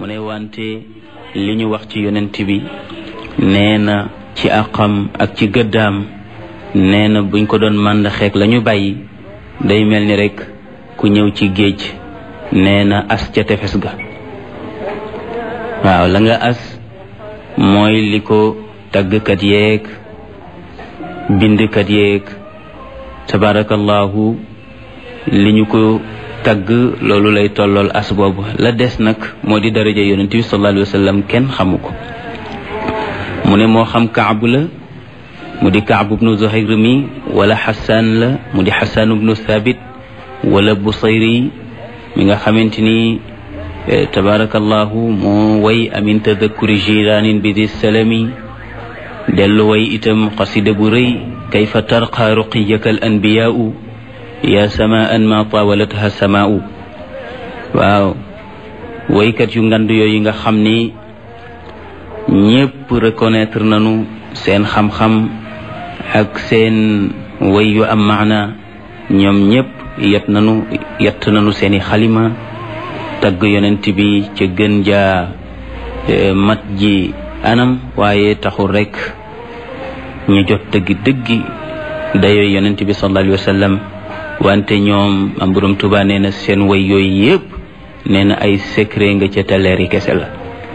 mu ne wante li ñu wax ci yonent bi nee na ci àqam ak ci gëddaam nee na buñ ko doon màndaxeek la ñu bàyyi day mel ni rek ku ñëw ci géej nee na as ca tefes ga waaw la nga as mooy li ko tàggkat yeeg bindkat yeeg tabarakallahu li ñu ko tagg loolu lay tollool as boobu la des nag moo di daraja yonent bi sallallahu alayhi wa sallam kenn xamu ko mu ne moo xam Kaabu la mu di Kaabu ibnu Zuhayr mi wala Xasaan la mu di Xasaan ibnu Thabit wala Busayri mi nga xamante ni tabarakallahu moo way amin tadakkuri jiraanin bi di salami dellu way itam xasida bu rëy kayfa tarqa ruqiyaka al anbiyaau ya samaan ma tawalatha samaau waaw waykat yu ngand yooyu nga xam ni ñépp reconnaître nañu seen xam-xam ak seen way yu am maana ñoom ñépp yett nañu seeni xalima tagg yonent bi ca gën jaa mat ji anam waaye taxul rekk ñu jot dëggi dayoo yonent bi sallallahu alayhi wa sallam wante ñoom am Borom Tuubaa nee na seen way yooyu yépp nee na ay secret nga ca taleeri kese la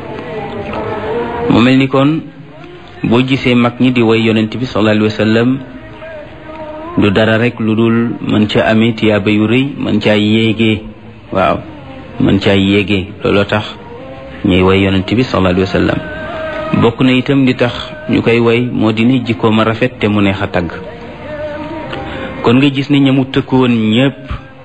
mu mel ni kon boo gisee mag ñi di way yonent bi sallallahu alayhi wa sallam du dara rek lu dul mën ca amee tiyaaba yu rëy mën caa yéegee waaw mën caa yéegee looloo tax ñuy way yonent bi sallallahu alayhi wa sallam bokk na itam li tax ñu koy way moo di ni jikkoom a rafet te mu neex a tagg kon nga gis ne ñamu tëkkoon ñépp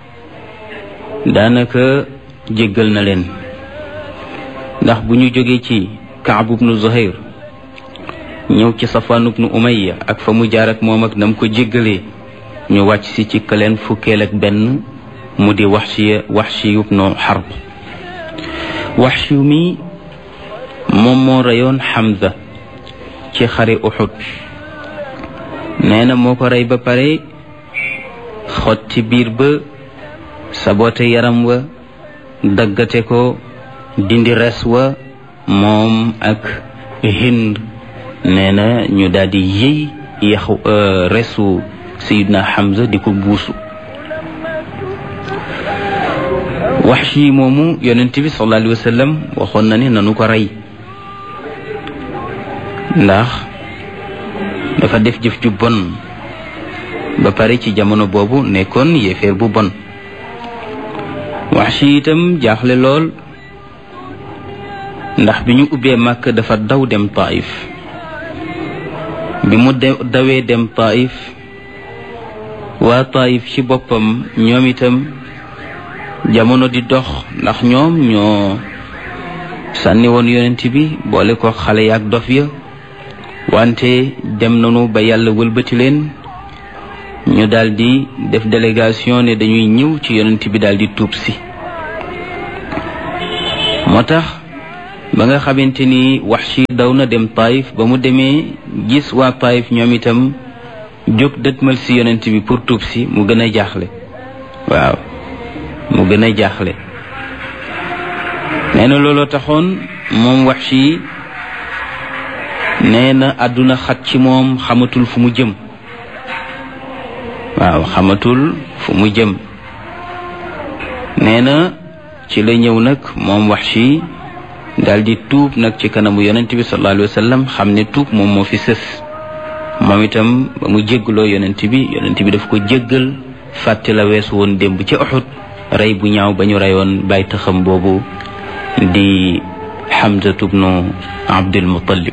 daanaka jéggal na leen ndax bu ñu jógee ci Kaab ibnu Zuhayr ñëw ci Safwaan ibnu Umayya ak fa mu jaar ak moom ak nam ko jéggalee ñu wàcc si ci kaleen fukkeel ak benn mu di Wahshi ibnu Harb Wahshi mi moom moo reyoon Hamza ci xare Uhud nee na moo ko rey ba pare xotti biir ba sabote yaram wa daggate ko dindi res wa moom ak Hind nee na ñu daldi yëy yaxu resu Sayyidina Hamza di ko buusu Wahshi moomu yonent bi sallallahu alayhi wa sallam waxoon na ne nanu ko rey ndax dafa def jëf ju bon ba pare ci jamono boobu nekkoon yéeféer bu bon Wahshi itam jaaxle lool ndax bi ñu ubbee Makka dafa daw dem Taif bi mu dawee dem Taif waa Taif ci boppam ñoom itam jamono di dox ndax ñoom ñoo sànni woon yonent bi boole ko xale yaak dof ya wante dem nañu ba yàlla wëlbati leen ñu daldi def délégation ne dañuy ñëw ci yonent bi daldi tuub si moo tax ba nga xamante ni Wahshi daw na dem Taif ba mu demee gis waa Taif ñoom itam jóg dëtmal si yonent bi pour tuub si mu gën a jaaxle waaw mu gën a jaaxle nee na looloo taxoon moom Wahshi nee na àdduna xat ci moom xamatul fu mu jëm waaw xamatul fu mu jëm nee na ci la ñëw nag moom Wahshi daldi tuub nag ci kanamu yonent bi sallallahu alayhi wa sallam xam ne tuub moom moo fi sës moom itam ba mu jéggaloo yonent bi daf ko jéggal fàtte la weesu woon démb ci Uhud rey bu ñaaw ba ñu reyoon bàyyi taxam boobu di Hamza ibnu Abdul Muttalib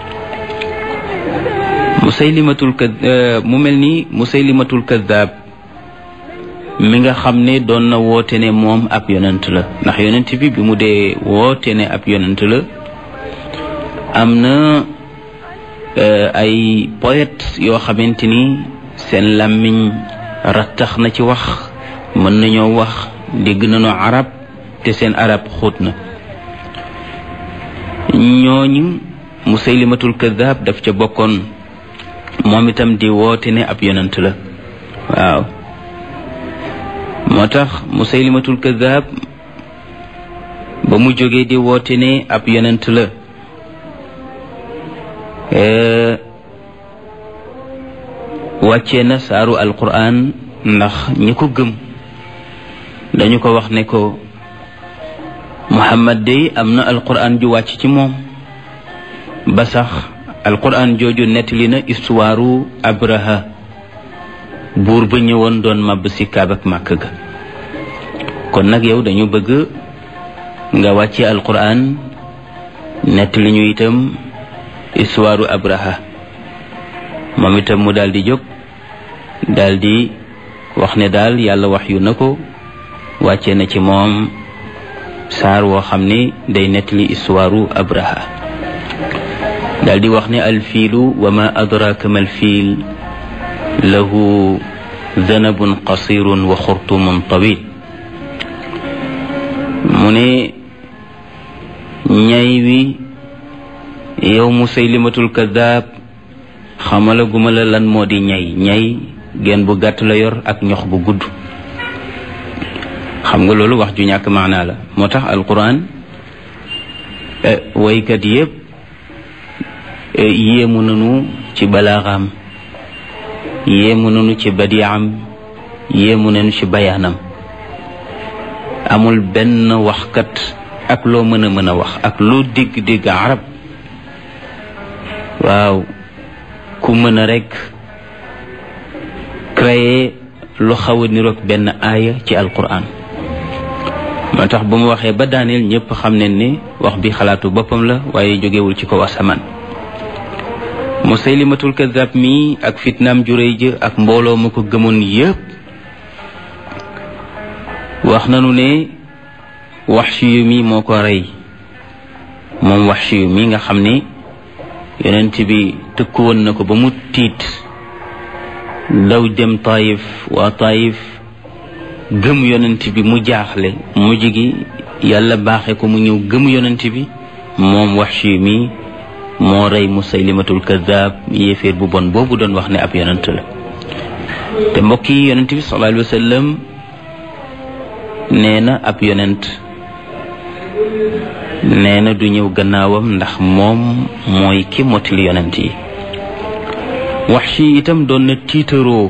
mu mel ni Musaylimatul Kaddaab mi nga xam ne doon na woote ne moom ab yonent la ndax yonent bi mu dee woote ne ab yonent la am na ay poète yoo xamante ni seen làmmiñ rattax na ci wax mën nañoo wax dégg nañu arab te seen arab xóot na ñooñu Musaylimatul Kaddaab daf ca bokkoon moom itam di woote ne ab yonent la waaw moo tax Musaylimatul Kaddaab ba mu jógee di woote ne ab yonent la wàccee na saaru alquran ndax ñi ko gëm dañu ko wax ne ko Muhammad day am na alquran ju wàcc ci moom ba sax alquran jooju nettali na istuwaaru Abraha buur ba ñëwoon doon màbb si Kaab ak Màkk ga kon nag yow dañu bëgg nga wàcce alquran nettali ñu itam istuwaaru Abraha moom itam mu daal di jóg daal di wax ne daal yàlla wax yu na ko wàcce na ci moom saar woo xam ne day nettali istuwaaru Abraha daal di wax ne alfiilu wa ma adraka ma alfiil lahu danabun qasirun wa xurtumun tawil mu ne ñay wi yow Musaylimatul Kaddaab xamalaguma la lan moo di ñay geen bu gàtt la yor ak ñox bu gudd xam nga loolu wax ju ñàkk maanaa la moo tax alquran waykat yépp yéemu nanu ci balaaxam yéemu nanu ci badiam yéemu nanu ci bayaanam amul benn waxkat ak loo mën a wax ak loo dégg arab waaw ku mën a rekk créer lu xaw a niroog benn aaya ci alquran moo tax bu mu waxee ba daaneel ñépp xam ne ni wax bi xalaatu boppam la waaye jógewul ci kaw asamaan Musaylimatul Kaddaab mi ak fitnaam juréy ja ak mbooloo ma ko gëmoon yépp wax nanu ne Wahshi mi moo ko rey moom Wahshi mi nga xam ne yonent bi tëkku woon na ko ba mu tiit daw dem Taayif waa Taayif gëm yonent bi mu jaaxle mujj gi yàlla baaxe ko mu ñëw gëm yonent bi moom Wahshi mi moo rey Musaylimatul Kaddaab yéeféer bu bon boobu doon wax ne ab yonent la te mbokk yi yonent bi sallallahu alayhi wa sallam nee na ab yonent nee na du ñëw gannaawam ndax moom mooy ki mottali yonent yi Wahshi itam doon na tiitaroo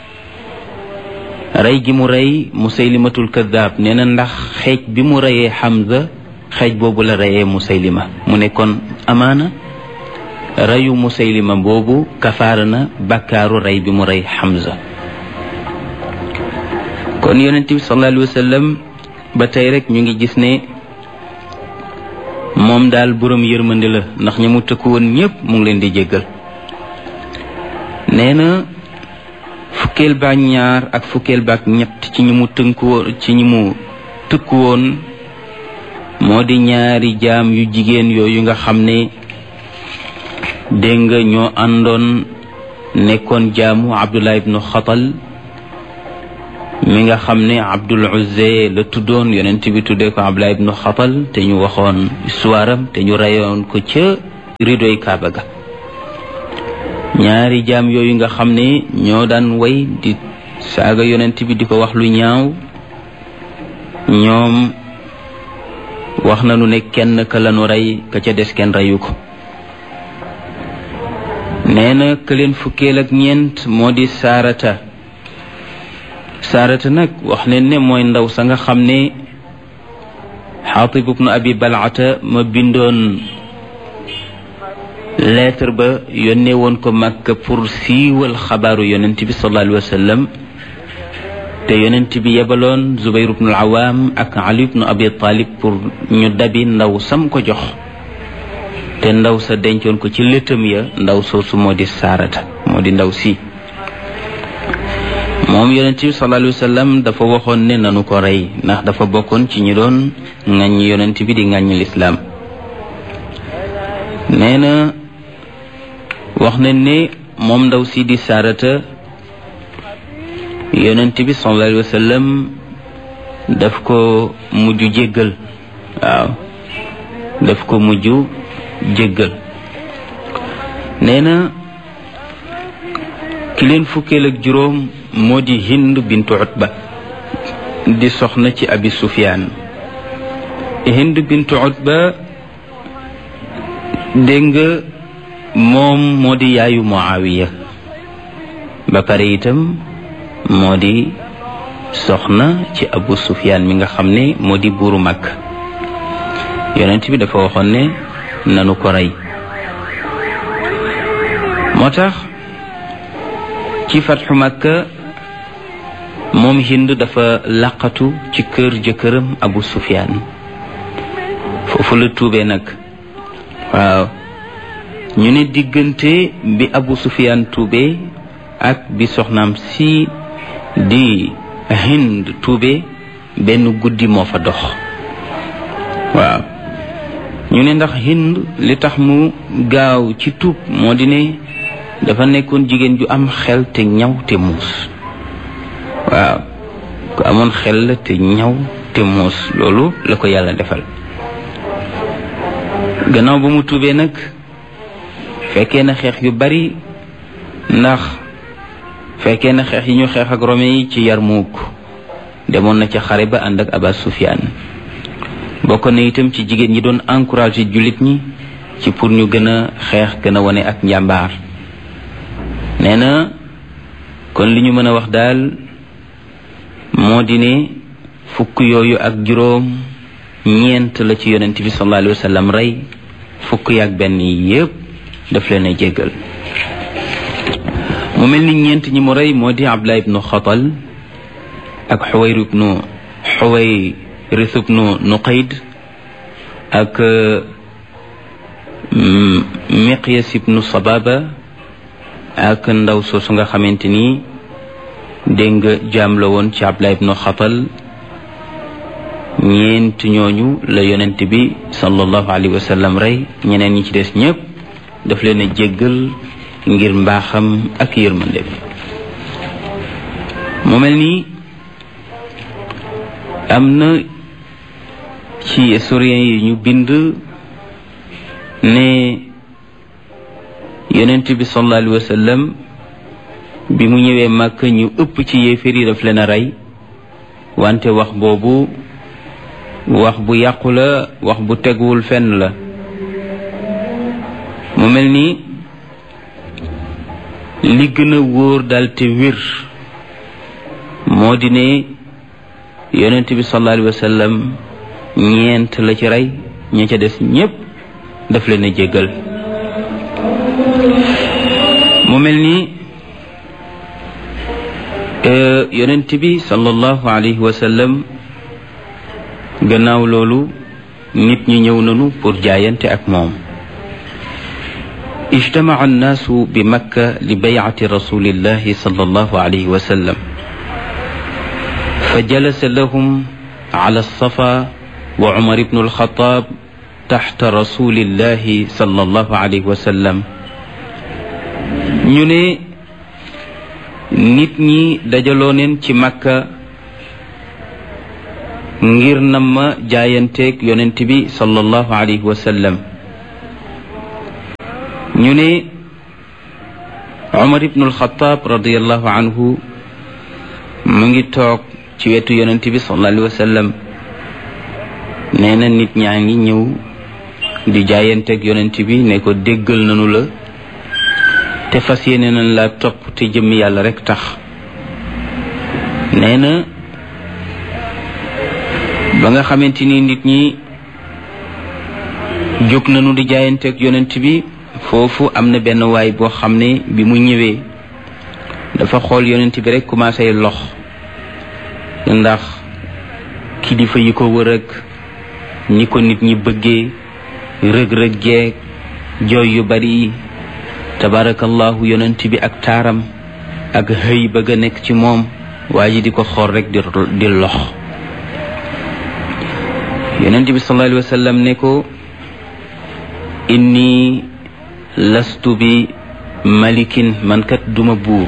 rey gi mu rey Musaylimatul Kaddaab nee na ndax xeej bi mu reyee Hamza xeej boobu la reyee Musaylima mu ne kon amaana reyu Musaylima boobu kafaara na bakkaaru rey bi mu rey Hamza kon yonent bi sallallahu alayhi wa sallam ba tey rek ñu ngi gis ne moom daal boroom yërmande la ndax ñi mu tëkku woon ñépp mu ngi leen di jéggal nee na fukkeel baak ñaar ak fukkeel baak ñett ci ñi mu tëkku woon moo di ñaari jaam yu jigéen yooyu nga xam ne dégg nga ñoo àndoon nekkoon jaamu Abdullah ibnu Xatal mi nga xam ne Abdul Uzza la tuddoon yonent bi tuddee ko Abdullah ibnu Xatal te ñu waxoon histoire am te ñu reyoon ko ca ridoy Kaaba ga ñaari jaam yooyu nga xam ne ñoo daan way di saaga yonent bi di ko wax lu ñaaw ñoom wax nañu ne kenn ka lañu rey ka ca des kenn reyu ko nee na ka leen fukkeel ak ñeent moo di Saarata nag wax ne mooy ndaw sa nga xam ne Xaatib ibnu Abi Balata ma bindoon lettre ba yónnee woon ko Makka pour siiwal xabaaru yonent bi sallallahu alayhi wa sallam te yonent bi yebaloon Zubayr ibnu al-Awaam ak Ali ibnu Abi Talib pour ñu dabi ndaw sam ko jox te ndaw sa dencoon ko ci lëtëm ya ndaw soosu moo di Saarata moo di ndaw si moom yonent bi sallallahu alayhi wa sallam dafa waxoon ne nanu ko rey ndax dafa bokkoon ci ñi doon ŋàññi yonent bi di ŋàññi lislaam nee na wax nañ ne moom ndaw si di Saarata yonent bi sallallahu alayhi wa sallam daf ko mujj jéggal waaw daf ko mujj jéggal nee na ki leen fukkeel ak juróom moo di Hind bintu Utba di soxna ci Abi Sufyaan Hind bintu Utba dégg nga moom moo di yaayu Muawiya ba pare itam moo di soxna ci Abu Sufyaan mi nga xam ne moo di buuru Makka. yonent bi dafa waxoon ne nanu ko rey. moo tax ci fatxu Makka moom Hind dafa laqatu ci kër jëkkëram Abu Sufyaan foofu la tuubee nag. waaw ñu ne diggante bi Abu Sufyaan tuubee ak bi soxnaam si di Hind tuubee benn guddi moo fa dox. waaw ñu ne ndax Hind li tax mu gaaw ci tuub moo di ne dafa nekkoon jigéen ju am xel te ñaw te muus. waaw ku amoon xel la te ñaw te muus loolu la ko yàlla defal. gannaaw ba mu tuubee nag fekkee na xeex yu bari ndax fekkee na xeex yi ñu xeex ak Rome yi ci Yarmuk demoon na ca xare ba ànd ak Aba Sufyaan bokk na itam ci jigéen ñi doon encouragé jullit ñi ci pour ñu gën a xeex gën a wane ak njàmbaar. nee na kon li ñu mën a wax daal moo di ne fukk yooyu ak juróom ñeent la ci yonent bi sallallahu alayhi wa sallam rey fukk yaak benn yi yépp daf leen a jéggal. mu mel ni ñeent ñi mu rey moo di Abdullah ibnu Xatal ak Xuwayrith ibnu Nuqayd ak Miqyas ibnu Sababa ak ndaw soosu nga xamante ni dégg nga jaam la woon ci Abdullah ibnu Xatal. ñeent ñooñu la yonent bi sallallahu alayhi wa sallam rey. ñeneen ñi ci des ñépp daf leen a jéggal ngir mbaaxam ak yërmande bi. mu mel ni am na ci historiens yi ñu bind ne yonent bi sallallahu alayhi wa sallam bi mu ñëwee Makka ñu ëpp ci yéefar yi daf leen a rey wante wax boobu wax bu yàqu la wax bu teguwul fenn la. mu mel ni li gën a wóor daal te wér moo di ne yonent bi sallallahu alayhi wa sallam ñeent la ci rey ña ca des ñépp daf leen a jéggal. mu mel ni yonent bi sallallahu alayhi wa sallam gannaaw loolu nit ñi ñëw nañu pour jaayante ak moom. ijtamaca annaasu bi makka li baycati rasulillahi sallallahu alayhi wa sallam fa jalasa lahum ala alsafa wa Umar ibnu alxataab taxta rasulillahi sallallahu alayhi wa sallam. ñu ne nit ñi dajaloo neen ci makka ngir na ma jaayanteeg yonent bi sallallahu alayhi wa sallam. ñu ne Umar ibnu alxataab radiallahu anhu mu ngi toog ci wetu yonent bi sallallahu alayhi wa sallam. nee na nit ñaa ngi ñëw di jaayanteeg yonent bi ne ko déggal nanu la te fas yéene nañ la topp te jëmmi yàlla rek tax. nee na ba nga xamante ni nit ñi jóg nañu di jaayanteeg yonent bi foofu am na benn waay boo xam ne bi mu ñëwee dafa xool yonent bi rek commencé lox ndax kilifa yi ko wër ak ñi ko nit ñi bëggee rëg-rëg jeeg jooy yu bari tabarakallahu yonent bi ak taaram ak xëy bëgg a nekk ci moom waa ji di ko xool rek di lox. yonent bi sallallahu alayhi wa sallam ne ko inni lastu bi malikin man kat duma buur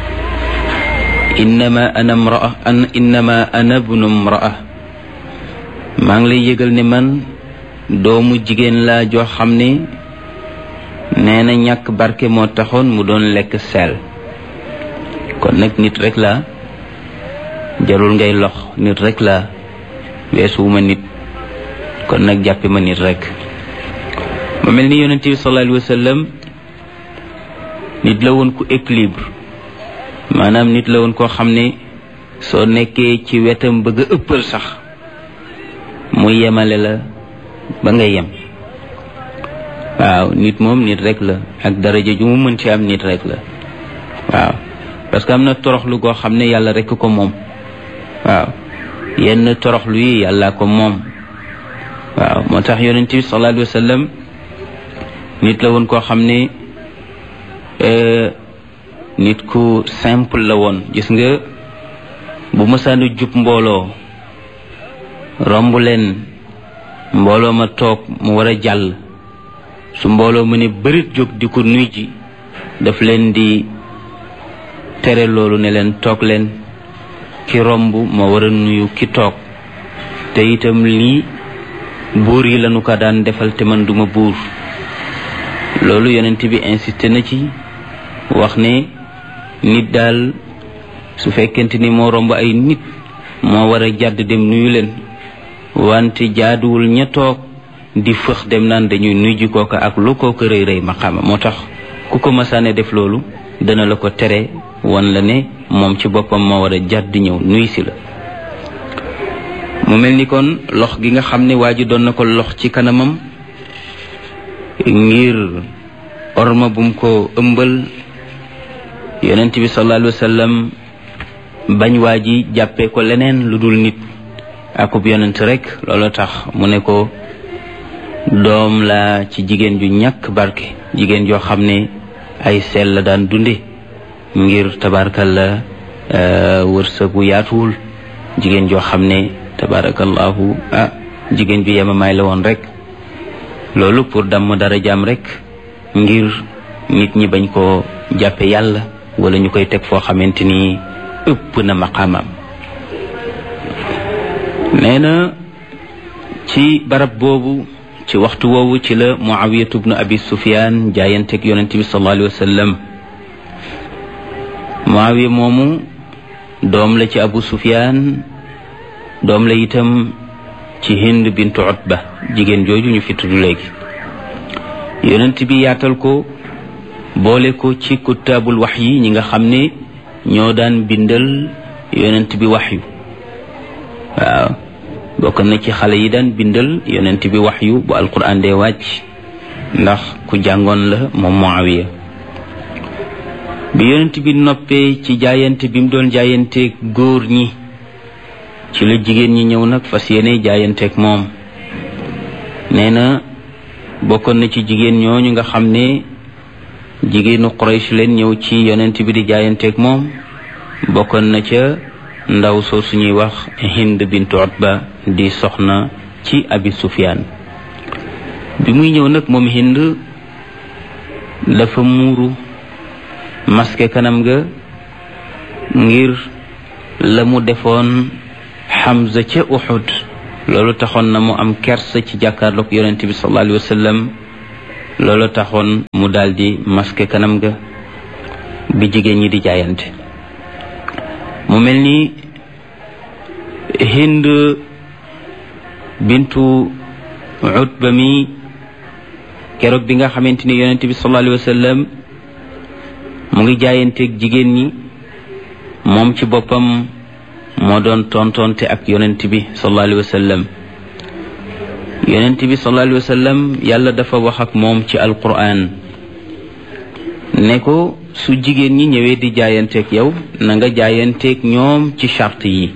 innama ana ibnu imra'a maa ngi lay yëgal ne man doomu jigéen laa joo xam ne nee na ñàkk barke moo taxoon mu doon lekk seel. kon nag nit rek la jarul ngay lox nit rek la weesuwuma nit kon nag jàppe ma nit rek. mu mel ni yonent bi sallallahu alayhi wa sallam nit la woon ku équilibre, maanaam nit la woon koo xam ne soo nekkee ci wetam bëgg a ëppal sax mu yemale la ba nga yem. waaw nit moom nit rek la, ak daraja ju mu mën ci am nit rek la. waaw parce que am na toroxlu goo xam ne yàlla rek ko moom. waaw yenn toroxlu yi yàlla ko moom. waaw moo tax yonent bi sallallahu alayhi wa sallam nit la woon koo xam ne nit ku simple la woon. gis nga bu mësaanu jub mbooloo romb leen, mbooloo ma toog mu war a jàll, su mbooloo ma ne bërit jóg di ko nuy ji, daf leen di tere loolu ne leen toog leen, ki romb moo war a nuyu ki toog, te itam lii buur yi lañu ko daan defal te man duma buur. loolu yonent bi insisté na ci, wax ne nit daal su fekkente ni moo romb ay nit moo war a jàdd dem nuyu leen, wante jaaduwul ña toog di fëx dem naan dañuy nuy ji kooka ak lu kooka rëy rëy maqaama. moo tax ku ko masaane def loolu dana la ko tere, wan la ne moom ci boppam moo war a jàdd ñëw nuy si la. mu mel ni kon lox gi nga xam ne waa ji doon na ko lox ci kanamam ngir orma bum ko ëmbal, yonent bi sallallahu alayhi wa sallam bañ waa ji jàppee ko leneen lu dul nit akub yonent rek. loolu tax mu ne ko doom la ci jigéen ju ñàkk barke, jigéen joo xam ne ay seel la daan dunde ngir tabarakalla wërsëgu yaatuwul, jigéen joo xam ne tabarakallahu jigéen ju yemamaay la woon rek. loolu pour damm dara jaam rek, ngir nit ñi bañ koo jàppe yàlla wala ñu koy teg foo xamante ni ëpp na maqaamam. nee na ci barab boobu, ci waxtu woowu ci la Muawiyatu bnu Abi Sufyaan jaayanteeg yonent bi sallallahu alayhi wa sallam. Muawiya moomu doom la ci Abu Sufyaan, doom la itam ci Hind bintu Utba, jigéen jooju ñu fi tudd léegi. yonent bi yaatal ko, boole ko ci kuttaabul wax yi, ñi nga xam ne ñoo daan bindal yonent bi waxyu. waaw bokk na ci xale yi daan bindal yonent bi waxyu bu alquran dee wàcc, ndax ku jàngoon la moom Muawiya. bi yonent bi noppee ci jaayante bi mu doon jaayanteeg góor ñi, ci la jigéen ñi ñëw nag fas yéene jaayanteeg moom. nee na bokkoon na ci jigéen ñooñu nga xam ne jigéenu Quraysh leen ñëw ci yonent bi di jaayanteeg moom, bokkoon na ca ndaw soo suñuy wax Hind bintu Utba di soxna ci Abi Sufyaan. bi muy ñëw nag moom Hind dafa muuru maske kanam ga ngir la mu defoon Hamza ca Uhud. loolu taxoon na mu am kersa ci jàkkaarloog yonent bi sallallahu alayhi wa sallam. loolu taxoon mu daldi maske kanam ga bi jigéen ñi di jaayante. mu mel ni Hind bintu Utba mi keroog bi nga xamante ni yonent bi sallallahu alayhi wa sallam mu ngi jaayanteeg jigéen ñi, moom ci boppam moo doon tontonte ak yonent bi sallallahu alayhi wa sallam. yonent bi sallallahu alayhi wa sallam yàlla dafa wax ak moom ci alquran ne ko su jigéen ñi ñëwee di jaayanteeg yow na nga jaayanteeg ñoom ci charte yi.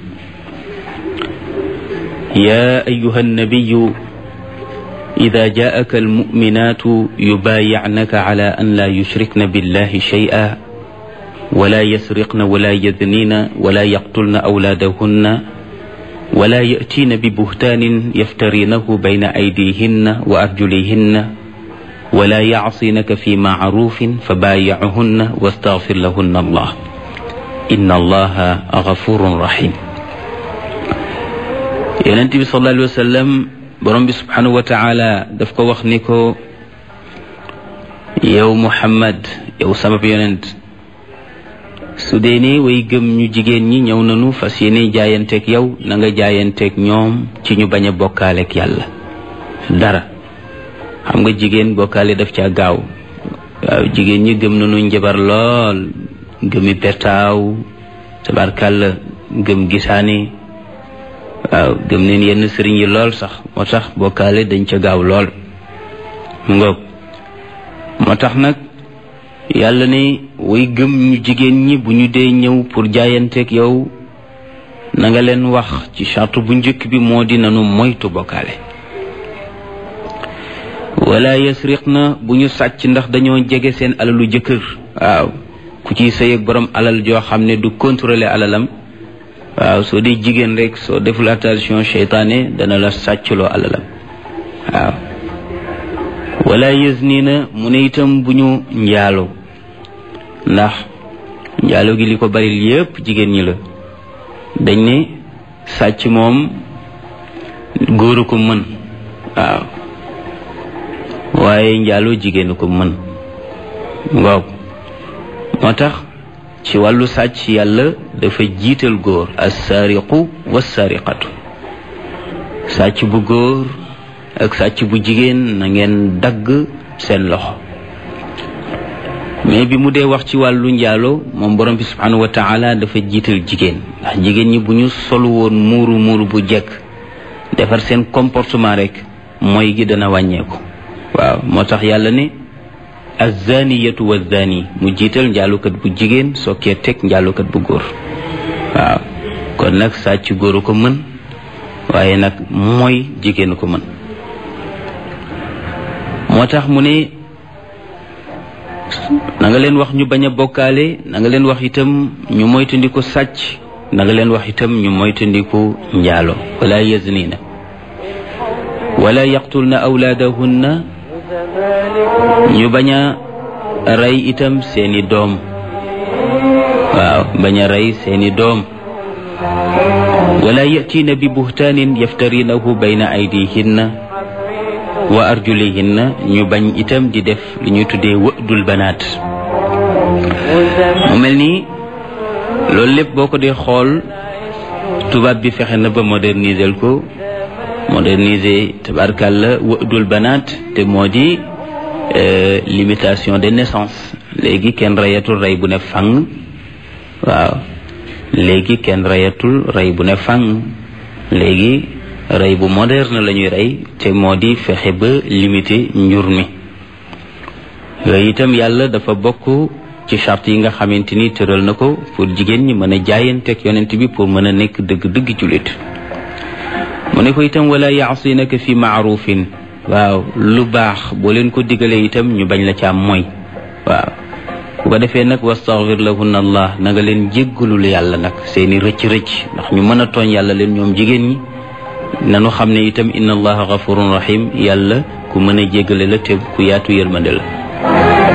yaa ayyuha nabiyu ida jaaka almuminatu yubaayicnaka ala an la yushrikna billahi shay'a wala yasriqna wala yadnina wala yaqtulna awlaadahunna wala ya'tiina bi buhtaanin yaftarinahu bayna aydihinna wa arjulihinna wala ya'sinaka fi ma'rufin fabaayichunna wastaghfir lahunna allah inna allaha ghafurun rahim. yonent bi sallallahu alayhi wa sallam borom bi subhanahu wa taala daf ko wax ni ko, yow Muhammad, yow sabab yonent, su dee ne way gëm ñu jigéen ñi ñëw nañu fas yéene jaayanteeg yow, na nga jaayanteeg ñoom ci ñu bañ a bokkaaleeg yàlla. dara. xam nga jigéen bokkaale daf caa gaaw. waaw jigéen ñi gëm nañu njabar lool, gëmi petaaw, tabarkàlla gëm gisaane, waaw gëm neen yenn sëriñ yi lool sax, moo tax bokkaale dañ ca gaaw lool. ngoog moo tax nag yàlla ne way gëm ñu jigéen ñi bu ñu dee ñëw pour jaayanteeg yow na nga leen wax ci charte bu njëkk bi moo di nanu moytu bokkaale. wala yasriqna bu ñu sàcc ndax dañoo jege seen alalu jëkkër. waaw ku ciy sëy ak borom alal joo xam ne du contrôler alalam, waaw soo dee jigéen rek soo deful attention seytaane dana la sàccloo alalam. waaw wala yaznina mu ne itam bu ñu njaaloo, ndax njaaloo gi li ko bari yépp jigéen ñi la. dañ ne sàcc moom góoru ko mën, waaw waaye njaaloo jigéen ko mën. ngoog moo tax ci wàllu sàcc yàlla dafa jiital góor, as-saariqu was-saariqatu. sàcc bu góor ak sàcc bu jigéen na ngeen dagg seen loxo. mais bi mu dee wax ci wàllu njaalo moom borom bi subhanahu wa taala dafa jiital jigéen, ndax jigéen ñi bu ñu solu woon muuru bu jekk defar seen comportement rek mooy gi dana wàññeeku. waaw moo tax yàlla ne az-zaaniyatu waz-zaani mu jiital njaalukat bu jigéen sokkee teg njaalukat bu góor. waaw kon nag sàcc góoru ko mën, waaye nag mooy jigéenu ko mën. moo tax mu ne na nga leen wax ñu bañ a bokkaale, na nga leen wax itam ñu moytandiku sàcc, na nga leen wax itam ñu moytandiku njaalo. wala yaznina wala yaqtulna awlaadahunna, ñu bañ a rey itam seeni doom. waaw bañ a rey seeni doom. wala yatiina bi buhtaanin yaftarinahu bayna aydihinna wa arjulihinna, ñu bañ itam di def li ñuy tuddee wëdul banaat. mu mel ni loolu lépp boo ko dee xool tubaab bi fexe na ba moderniser ko, moderniser tabarkàlla wëdul banaat te moo di limitation de naissance. léegi kenn reyatul rey bu ne fang. waaw léegi kenn reyatul rey bu ne fang. léegi rey bu moderne la ñuy rey te moo di fexe ba limiter njur mi. yooyu itam yàlla dafa bokk ci charte yi nga xamante ni tëral na ko pour jigéen ñi mën a jaayanteeg yonent bi pour mën a nekk dëgg-dëgg jullit. mu ne ko itam wala yaasinaka fi maarufin. waaw lu baax boo leen ko digalee itam ñu bañ la ca mooy. waaw bu ko defee nag wastaghfir lahunna allah na nga leen jéggalul yàlla nag seeni rëcc-rëcc, ndax ñu mën a tooñ yàlla leen ñoom jigéen ñi. nanu xam ne itam inna allaha ghafurun rahim, yàlla ku mën a jéggale la te ku yaatu yërmande la.